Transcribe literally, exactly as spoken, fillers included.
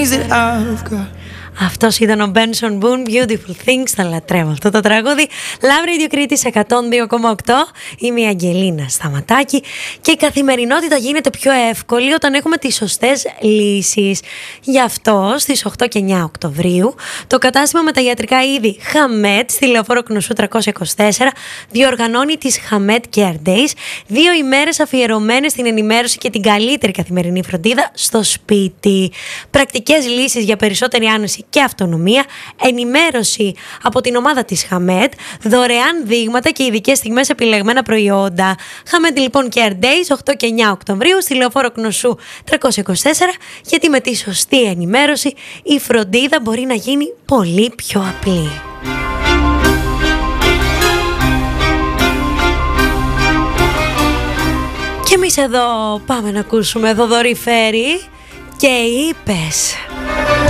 Αυτός ήταν ο Benson Boone, Beautiful Things. Θα λατρεύω αυτό το τραγούδι. Love Radio Κρήτης εκατόν δύο κόμμα οκτώ. Είμαι η Αγγελίνα Σταματάκη. Και η καθημερινότητα γίνεται πιο εύκολη όταν έχουμε τις σωστές λύσεις. Γι' αυτό στις οκτώ και εννιά Οκτωβρίου το κατάστημα με τα ιατρικά είδη Hamed στη Λεωφόρο Κνουσού τριακόσια είκοσι τέσσερα διοργανώνει τις Hamed Care Days. Δύο ημέρες αφιερωμένες στην ενημέρωση και την καλύτερη καθημερινή φροντίδα στο σπίτι. Πρακτικές λύσεις για περισσότερη άνεση και αυτονομία, ενημέρωση από την ομάδα της Hamed, δωρεάν δείγματα και ειδικές στιγμές επιλεγμένα προϊόντα. Hamed λοιπόν Care Days οκτώ και εννιά Οκτωβρίου στη Λεωφόρο Κνουσού τριακόσια είκοσι τέσσερα, γιατί με τη σωστή ενημέρωση η φροντίδα μπορεί να γίνει πολύ πιο απλή. Και εμείς εδώ πάμε να ακούσουμε Θοδωρή Φέρη και είπες.